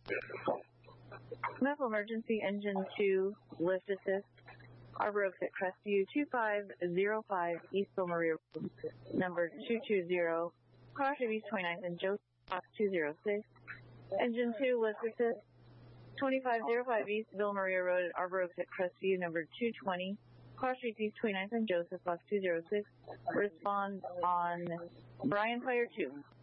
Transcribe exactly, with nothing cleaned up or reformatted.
Medical emergency, engine two, lift assist, Arbor Oaks at Crestview, two five zero five East Bill Maria Road, number two two zero, Caution East twenty-ninth and Joseph two zero six. Engine two, lift assist, twenty-five oh five East Bill Maria Road, Arbor Oaks at Crestview, number two twenty, Cross Street East twenty-ninth and Joseph, box two zero six. Respond on Bryan Fire two.